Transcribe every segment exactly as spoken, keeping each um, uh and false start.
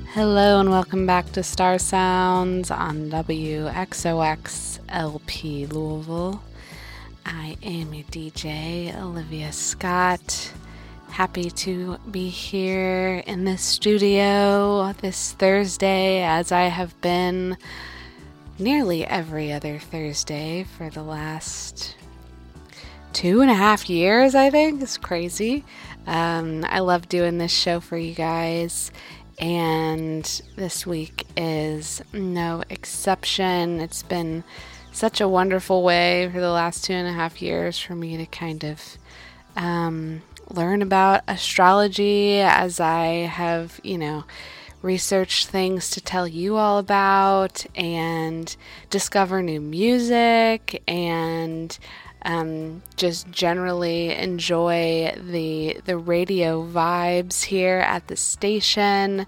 Hello and welcome back to Star Sounds on W X O X L P Louisville. I am your D J, Olivia Scott. Happy to be here in this studio this Thursday, as I have been nearly every other Thursday for the last two and a half years, I think. It's crazy. Um, I love doing this show for you guys. And this week is no exception. It's been such a wonderful way for the last two and a half years for me to kind of um, learn about astrology as I have, you know, researched things to tell you all about and discover new music and Um, just generally enjoy the the radio vibes here at the station.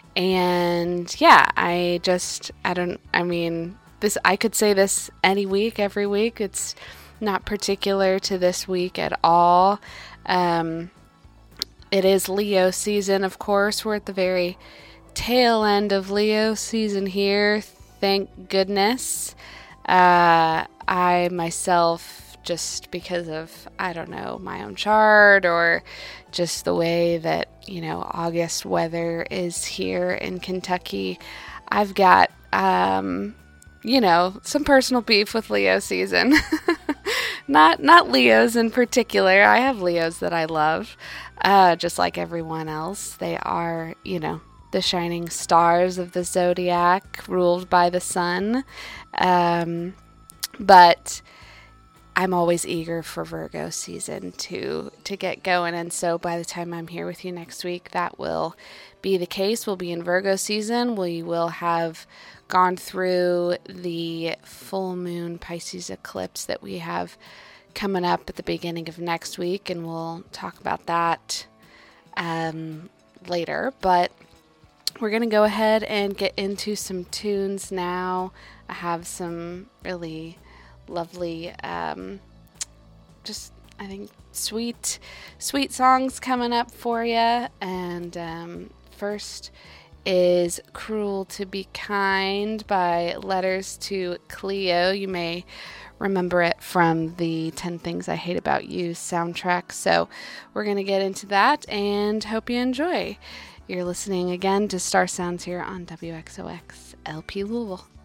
And yeah, I just I don't I mean this I could say this any week, every week. It's not particular to this week at all. Um, it is Leo season, of course. We're at the very tail end of Leo season here. Thank goodness. Uh, I myself, just because of, I don't know, my own chart or just the way that, you know, August weather is here in Kentucky, I've got, um, you know, some personal beef with Leo season. not not Leos in particular. I have Leos that I love, uh, just like everyone else. They are, you know, the shining stars of the zodiac, ruled by the sun. Um, but I'm always eager for Virgo season to to get going, and so by the time I'm here with you next week, that will be the case. We'll be in Virgo season. We will have gone through the full moon Pisces eclipse that we have coming up at the beginning of next week, and we'll talk about that um, later. But we're going to go ahead and get into some tunes now. I have some really lovely, um, just, I think, sweet, sweet songs coming up for you. And um, first is Cruel to Be Kind by Letters to Cleo. You may remember it from the ten Things I Hate About You soundtrack. So we're going to get into that and hope you enjoy. You're listening again to Star Sounds here on W X O X L P Louisville.